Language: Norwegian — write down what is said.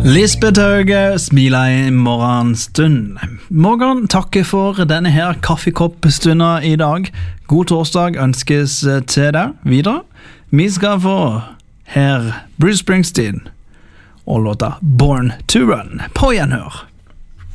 Lisbeth Hauge smiler i morgenstund. Morgan takker for denne her kaffekoppstunden i dag. God torsdag ønskes til deg videre. Vi skal få her Bruce Springsteen og låta Born to Run på gjenhør.